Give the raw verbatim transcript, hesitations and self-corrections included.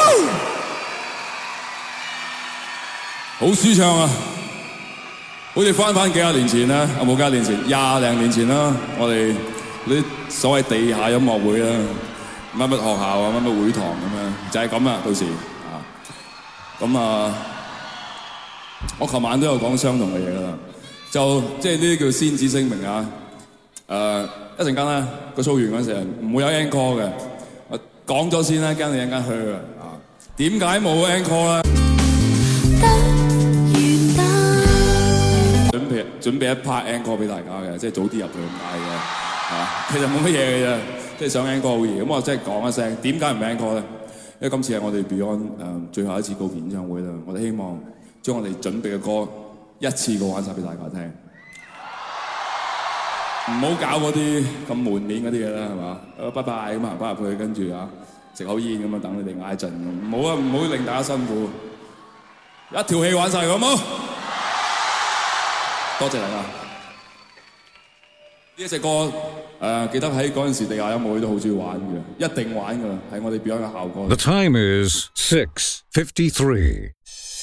好舒暢啊！好似翻返幾廿年前啦，有冇幾廿年前？廿零年前啦，我哋啲所謂地下音樂會啦，乜乜學校啊，乜乜會堂咁樣，就係咁啊！到時啊，咁啊，我琴晚都有講相同嘅嘢啦，就即係呢啲叫先旨聲明啊！誒，一陣間咧個 show 完嗰時唔會有 encore 嘅，我講咗先啦，驚你一陣間去啊！點解冇 encore 咧？準備準備一 part encore 俾大家嘅，即係早啲入去咁解嘅，嚇。其實冇乜嘢嘅啫，即係想 encore 好易。咁我即係講一聲，點解唔 encore 咧？因為今次係我哋 Beyond 誒最後一次告別演唱會啦，我哋希望將我哋準備嘅歌一次過玩晒俾大家聽，唔好搞嗰啲咁門面嗰啲嘢啦，係嘛？誒，拜拜咁行翻入去，跟住啊食口煙咁啊，等你哋嗌一陣咁。唔好啊，唔好令大家辛苦，一條氣玩晒，好冇？多謝大家。呢一隻歌誒、呃，記得喺嗰陣時地下音樂會都好中意玩嘅，一定玩㗎啦，係我哋 Beyond 嘅效果。 The time is six fifty-three.